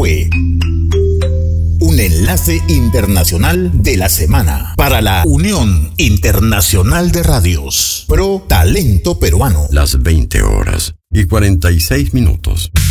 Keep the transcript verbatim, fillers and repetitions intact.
fue un enlace internacional de la semana para la Unión Internacional de Radios Pro Talento Peruano. Las veinte horas y cuarenta y seis minutos.